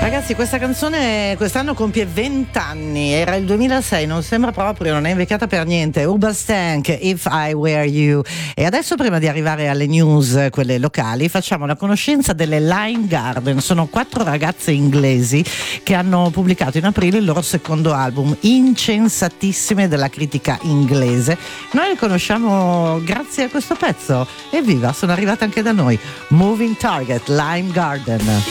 Ragazzi, questa canzone quest'anno compie 20 anni, era il 2006, non sembra proprio, non è invecchiata per niente. Urban Stank, If I Were You. E adesso, prima di arrivare alle news, quelle locali, facciamo la conoscenza delle Lime Garden. Sono 4 ragazze inglesi che hanno pubblicato in aprile il loro secondo album, incensatissime della critica inglese. Noi le conosciamo grazie a questo pezzo. Evviva, sono arrivate anche da noi. Moving Target, Lime Garden.